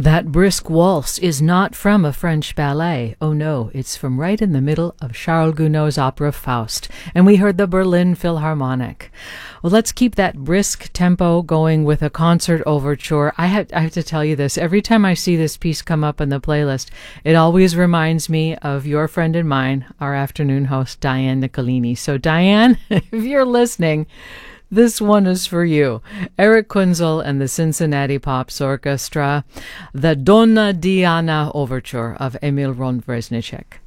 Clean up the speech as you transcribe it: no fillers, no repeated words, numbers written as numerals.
That brisk waltz is not from a French ballet. Oh no, it's from right in the middle of Charles Gounod's opera Faust. And we heard the Berlin Philharmonic. Well, let's keep that brisk tempo going with a concert overture. I have to tell you this. Every time I see this piece come up in the playlist, it always reminds me of your friend and mine, our afternoon host, Diane Nicolini. So Diane, if you're listening, this one is for you. Eric Kunzel and the Cincinnati Pops Orchestra, the Donna Diana Overture of Emil von Wrzesniczek.